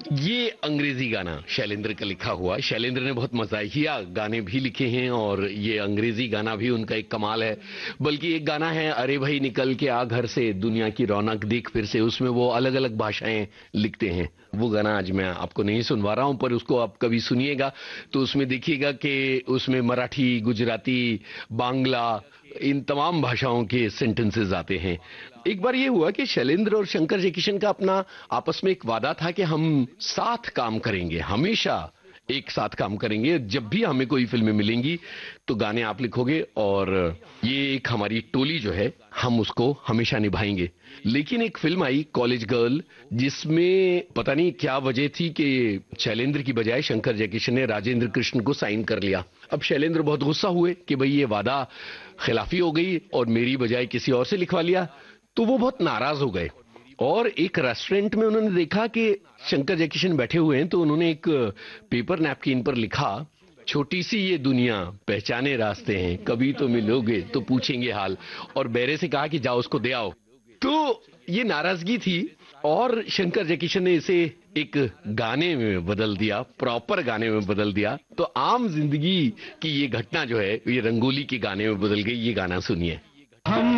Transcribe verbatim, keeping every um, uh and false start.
ये अंग्रेजी गाना शैलेंद्र का लिखा हुआ। शैलेंद्र ने बहुत मज़ाहिया गाने भी लिखे हैं और ये अंग्रेजी गाना भी उनका एक कमाल है। बल्कि एक गाना है, अरे भाई निकल के आ घर से, दुनिया की रौनक देख फिर से, उसमें वो अलग अलग भाषाएं लिखते हैं। वो गाना आज मैं आपको नहीं सुनवा रहा हूं, पर उसको आप कभी सुनिएगा तो उसमें देखिएगा कि उसमें मराठी, गुजराती, बांग्ला, इन तमाम भाषाओं के सेंटेंसेस आते हैं। एक बार ये हुआ कि शैलेंद्र और शंकर जयकिशन का अपना आपस में एक वादा था कि हम साथ काम करेंगे, हमेशा एक साथ काम करेंगे। जब भी हमें कोई फिल्में मिलेंगी तो गाने आप लिखोगे और ये एक हमारी टोली जो है हम उसको हमेशा निभाएंगे। लेकिन एक फिल्म आई कॉलेज गर्ल, जिसमें पता नहीं क्या वजह थी कि शैलेंद्र की बजाय शंकर जयकिशन ने राजेंद्र कृष्ण को साइन कर लिया। अब शैलेंद्र बहुत गुस्सा हुए कि भाई ये वादा खिलाफी हो गई और मेरी बजाय किसी और से लिखवा लिया, तो वो बहुत नाराज हो गए। और एक रेस्टोरेंट में उन्होंने देखा कि शंकर जयकिशन बैठे हुए हैं, तो उन्होंने एक पेपर नैपकिन पर लिखा, छोटी सी ये दुनिया पहचाने रास्ते हैं, कभी तो मिलोगे तो पूछेंगे हाल, और बैरे से कहा कि जाओ उसको दे आओ। तो ये नाराजगी थी और शंकर जयकिशन ने इसे एक गाने में बदल दिया, प्रॉपर गाने में बदल दिया। तो आम जिंदगी की ये घटना जो है ये रंगोली के गाने में बदल गई। ये गाना सुनिए। हम